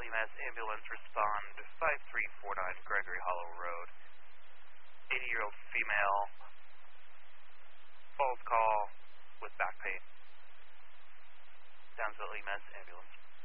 EMS ambulance, respond to 5349 Gregory Hollow Road. 80-year-old female, falls call with back pain. Townsville EMS ambulance.